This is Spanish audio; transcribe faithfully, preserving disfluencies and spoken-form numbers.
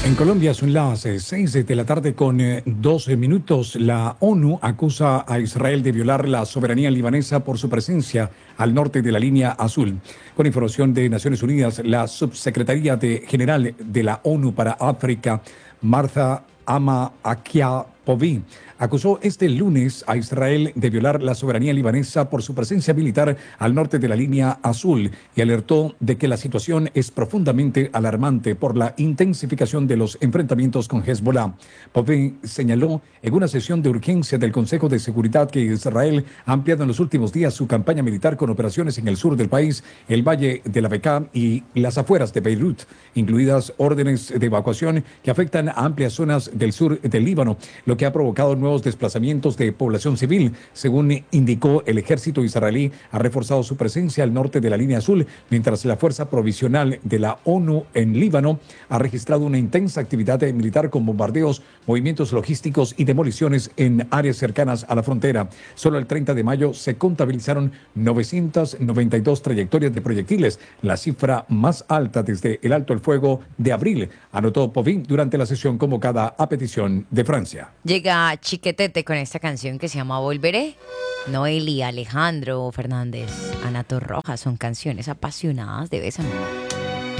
En Colombia son las eh, seis de la tarde con eh, doce minutos. La ONU acusa a Israel de violar la soberanía libanesa por su presencia al norte de la línea azul. Con información de Naciones Unidas, la subsecretaría de general de la ONU para África, Martha Ama Akia Povi, acusó este lunes a Israel de violar la soberanía libanesa por su presencia militar al norte de la línea azul y alertó de que la situación es profundamente alarmante por la intensificación de los enfrentamientos con Hezbollah. Povi señaló en una sesión de urgencia del Consejo de Seguridad que Israel ha ampliado en los últimos días su campaña militar con operaciones en el sur del país, el valle de la Bekaa y las afueras de Beirut, incluidas órdenes de evacuación que afectan a amplias zonas del sur del Líbano, lo que ha provocado nuevos desplazamientos de población civil. Según indicó, el ejército israelí ha reforzado su presencia al norte de la línea azul, mientras la fuerza provisional de la ONU en Líbano ha registrado una intensa actividad militar con bombardeos, movimientos logísticos y demoliciones en áreas cercanas a la frontera. Solo el treinta de mayo se contabilizaron novecientas noventa y dos trayectorias de proyectiles, la cifra más alta desde el alto el fuego de abril, anotó Povin durante la sesión convocada a petición de Francia. Llega Chiquetete con esta canción que se llama Volveré. Noeli, Alejandro Fernández, Ana Torroja son canciones apasionadas de Bésame.